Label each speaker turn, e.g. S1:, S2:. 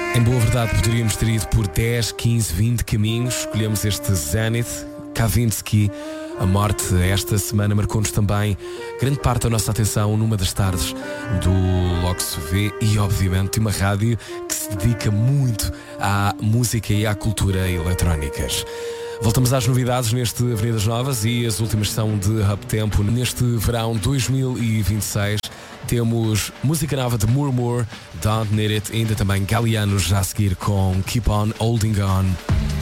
S1: Em boa verdade, poderíamos ter ido por 10, 15, 20 caminhos. Escolhemos este Zenith, Kavinsky. A morte esta semana marcou-nos também grande parte da nossa atenção numa das tardes do Logo Se Vê e, obviamente, uma rádio que se dedica muito à música e à cultura eletrónicas. Voltamos às novidades neste Avenidas Novas e as últimas são de Up Tempo. Neste verão 2026 temos música nova de Murmur, Don't Need It, e ainda também Galiano já a seguir com Keep On Holding On.